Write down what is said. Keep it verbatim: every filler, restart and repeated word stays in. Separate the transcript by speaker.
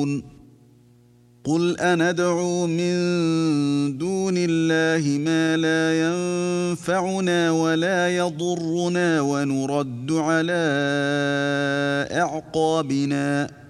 Speaker 1: قل أندعو من دون الله ما لا ينفعنا ولا يضرنا ونرد على أعقابنا